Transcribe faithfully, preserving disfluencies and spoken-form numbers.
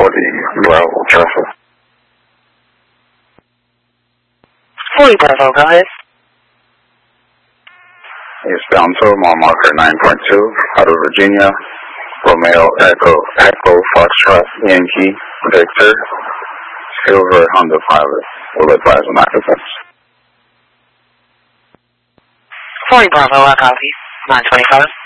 for the Bravo traffic. forty Bravo, go ahead. Eastbound to mile marker nine point two, out of Virginia, Romeo Echo Echo Foxtrot Yankee Victor, Silver Honda Pilot. Will advise on occupants. forty Bravo, I copy. nine twenty-five.